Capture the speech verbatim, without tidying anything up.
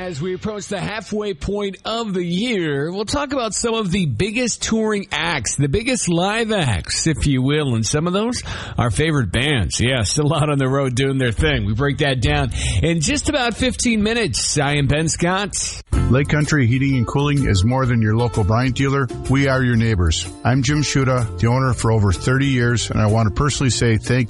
As we approach the halfway point of the year, we'll talk about some of the biggest touring acts, the biggest live acts, if you will, and some of those, our favorite bands. Yeah, still out on the road doing their thing. We break that down in just about fifteen minutes. I am Ben Scott. Lake Country Heating and Cooling is more than your local Bryant dealer. We are your neighbors. I'm Jim Shuda, the owner for over thirty years, and I want to personally say thank you.